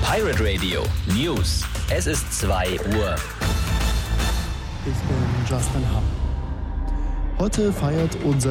Pirate Radio News. Es ist 2 Uhr. Ich bin Justin Hamm. Heute feiert unser